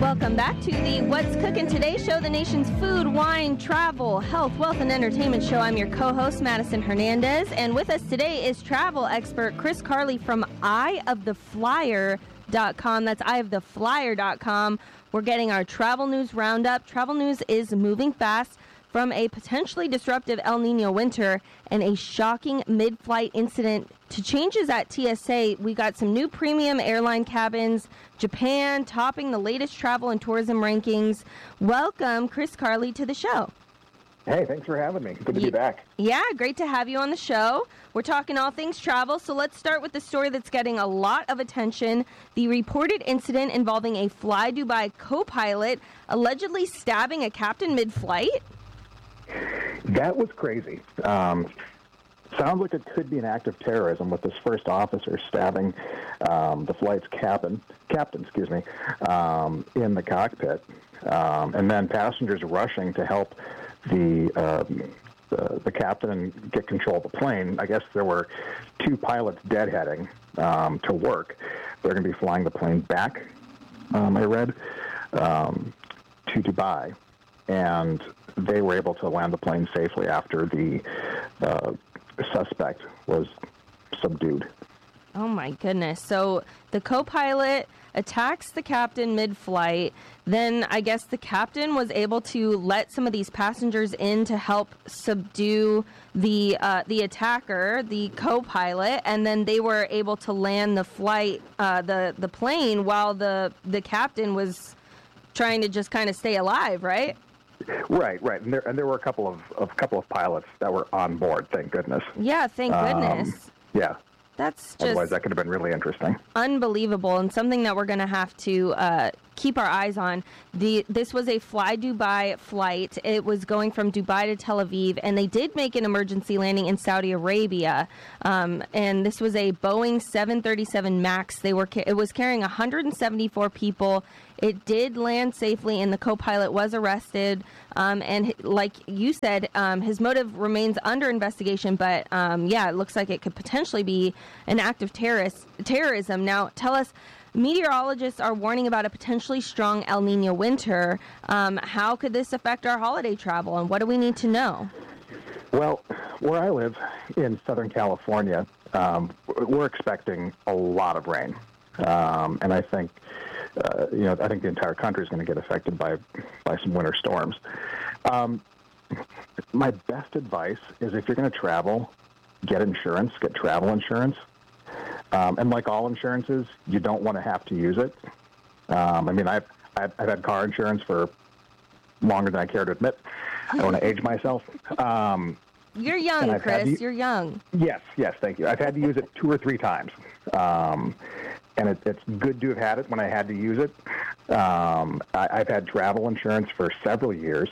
Welcome back to the What's Cooking Today show, the nation's food, wine, travel, health, wealth, and entertainment show. I'm your co-host, Madison Hernandez, and with us today is travel expert Chris Carley from eyeoftheflyer.com. That's eyeoftheflyer.com. We're getting our travel news roundup. Travel news is moving fast from a potentially disruptive El Nino winter and a shocking mid-flight incident to changes at TSA. We got some new premium airline cabins, Japan topping the latest travel and tourism rankings. Welcome, Chris Carley, to the show. Hey, thanks for having me. Good to be back. Yeah, great to have you on the show. We're talking all things travel, so let's start with the story that's getting a lot of attention. The reported incident involving a Fly Dubai co-pilot allegedly stabbing a captain mid-flight. That was crazy. Sounds like it could be an act of terrorism with this first officer stabbing the flight's captain, in the cockpit, and then passengers rushing to help the captain and get control of the plane. I guess there were two pilots deadheading to work. They're going to be flying the plane back, I read, to Dubai, and they were able to land the plane safely after the suspect was subdued. Oh, my goodness. So the co-pilot attacks the captain mid-flight. Then I guess the captain was able to let some of these passengers in to help subdue the attacker, the co-pilot, and then they were able to land the flight, the plane, while the captain was trying to just kind of stay alive, right? Right. And there were a couple of pilots that were on board. Thank goodness. Yeah, thank goodness. Yeah. That's just otherwise that could have been really interesting. Unbelievable, and something that we're going to have to keep our eyes on. This was a Fly Dubai flight. It was going from Dubai to Tel Aviv, and they did make an emergency landing in Saudi Arabia. And this was a Boeing 737 MAX. It was carrying 174 people. It did land safely, and the co-pilot was arrested. And like you said, his motive remains under investigation. But it looks like it could potentially be an act of terrorism. Now, tell us, meteorologists are warning about a potentially strong El Nino winter. How could this affect our holiday travel, and what do we need to know? Well, where I live in Southern California, we're expecting a lot of rain, and I think I think the entire country is going to get affected by some winter storms. My best advice is, if you're going to travel, get travel insurance. And like all insurances, you don't want to have to use it. I've had car insurance for longer than I care to admit. I don't want to age myself. You're young, Chris. You're young. Yes, thank you. I've had to use it 2 or 3 times. And it's good to have had it when I had to use it. I've had travel insurance for several years.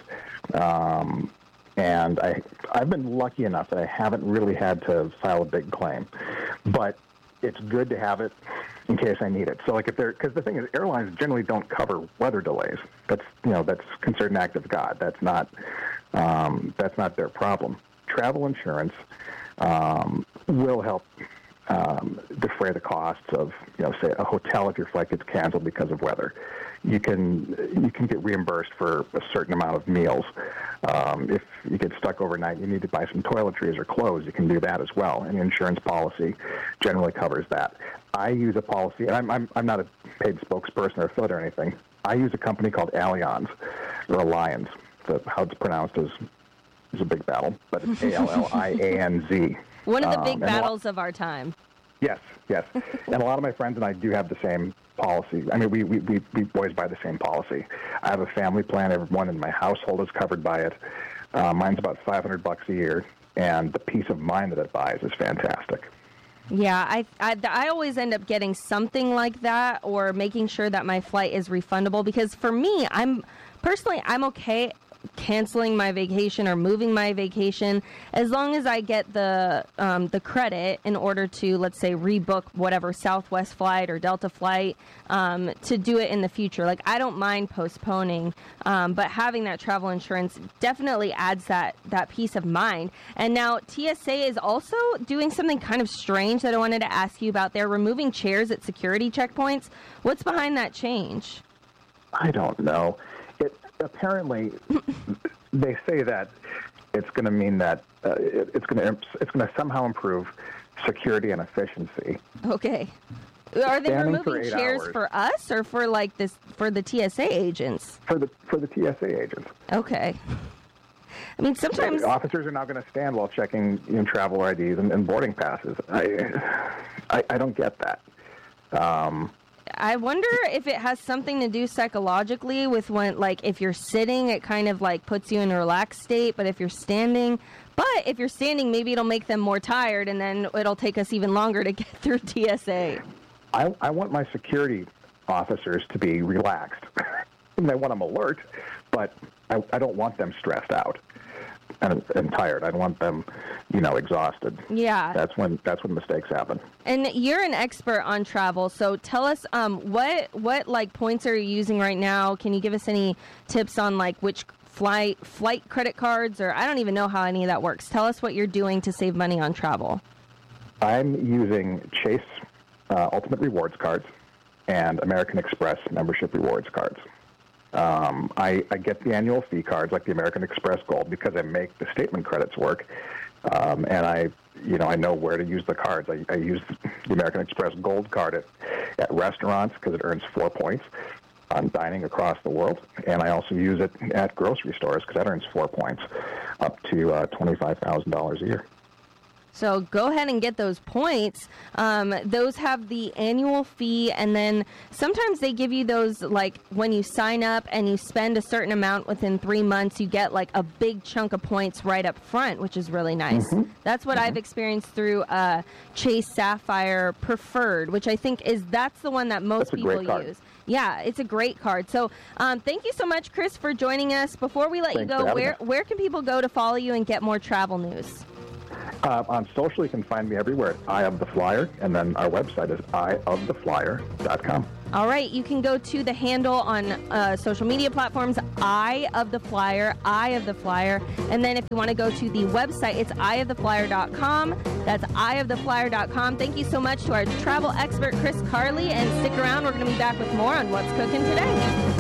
And I've been lucky enough that I haven't really had to file a big claim. But it's good to have it in case I need it. So, because the thing is, airlines generally don't cover weather delays. That's considered an act of God. That's not their problem. Travel insurance will help defray the costs of, say, a hotel if your flight gets canceled because of weather. You can get reimbursed for a certain amount of meals. If you get stuck overnight, you need to buy some toiletries or clothes, you can do that as well. And the insurance policy generally covers that. I use a policy, and I'm not a paid spokesperson or affiliate or anything. I use a company called Allianz, or Allianz. How it's pronounced is a big battle, but it's Allianz. One of the big battles of our time. Yes. And a lot of my friends and I do have the same policy. I mean, we boys buy the same policy. I have a family plan. Everyone in my household is covered by it. Mine's about $500 a year, and the peace of mind that it buys is fantastic. Yeah, I always end up getting something like that, or making sure that my flight is refundable, because for me, I'm okay canceling my vacation or moving my vacation as long as I get the credit in order to, let's say, rebook whatever Southwest flight or Delta flight to do it in the future. Like, I don't mind postponing, but having that travel insurance definitely adds that peace of mind. And now TSA is also doing something kind of strange that I wanted to ask you about. They're removing chairs at security checkpoints. What's behind that change? I don't know. Apparently, they say that it's going to mean that it's going to somehow improve security and efficiency. Okay. Are they Standing for removing 8 chairs hours. for us or for like this for the TSA agents? For the TSA agents. Okay. I mean, sometimes Officers are now going to stand while checking travel IDs and boarding passes. I don't get that. I wonder if it has something to do psychologically with when, like, if you're sitting, it kind of like puts you in a relaxed state. But if you're standing, maybe it'll make them more tired, and then it'll take us even longer to get through TSA. I want my security officers to be relaxed. And I want them alert, but I don't want them stressed out and tired. I want them, exhausted. Yeah. That's when mistakes happen. And you're an expert on travel, so tell us what like points are you using right now? Can you give us any tips on like which flight credit cards, or I don't even know how any of that works. Tell us what you're doing to save money on travel. I'm using Chase Ultimate Rewards cards and American Express membership rewards cards. I get the annual fee cards like the American Express Gold because I make the statement credits work, and I know where to use the cards. I use the American Express Gold card at restaurants because it earns 4 points on dining across the world, and I also use it at grocery stores because that earns 4 points up to $25,000 a year. So go ahead and get those points. Those have the annual fee, and then sometimes they give you those, like when you sign up and you spend a certain amount within 3 months, you get like a big chunk of points right up front, which is really nice. Mm-hmm. That's what I've experienced through Chase Sapphire Preferred, which I think that's the one that most people use. Yeah, it's a great card. So thank you so much, Chris, for joining us. Before we let you go, where can people go to follow you and get more travel news? On social, you can find me everywhere at Eye of the Flyer, and then our website is eyeoftheflyer.com. All right, you can go to the handle on social media platforms, Eye of the Flyer, and then if you want to go to the website, it's eyeoftheflyer.com. That's eyeoftheflyer.com. Thank you so much to our travel expert, Chris Carley, and stick around. We're going to be back with more on What's Cooking Today.